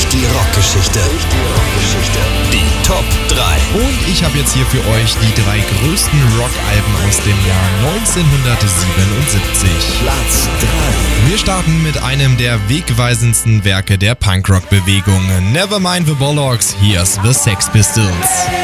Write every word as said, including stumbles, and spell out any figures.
die Rockgeschichte. Die Top drei. Und ich habe jetzt hier für euch die drei größten Rockalben aus dem Jahr neunzehnhundertsiebenundsiebzig. Platz drei. Wir starten mit einem der wegweisendsten Werke der Punkrock-Bewegung. Nevermind the Bollocks, here's the Sex Pistols.